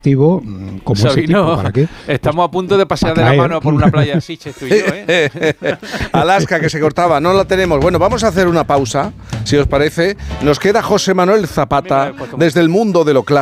como ese tipo, ¿para qué? Estamos a punto de pasear de la mano por una playa de Sitges, tú y yo, ¿eh? Alaska, que se cortaba, no la tenemos. Bueno, vamos a hacer una pausa, si os parece. Nos queda José Manuel Zapata desde el mundo de lo clásico.